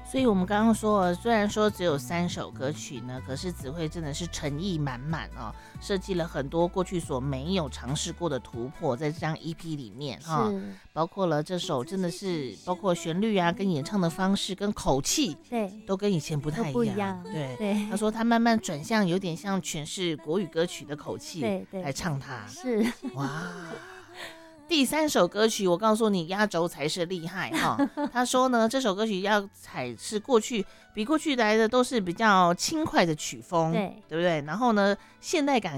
所以我们刚刚说，虽然说只有3首歌曲呢，可是子慧真的是诚意满满哦，设计了很多过去所没有尝试过的突破，在这张 EP 里面哈，包括了这首真的是包括旋律啊，跟演唱的方式跟口气， 对， 都跟以前不太一样。对，他说他慢慢转向有点像诠释国语歌曲的口气来唱它， 是哇。第3首歌曲，我告诉你，压轴才是厉害哈。他说呢，这首歌曲要采是比过去来的都是比较轻快的曲风，对不对？然后呢，现代感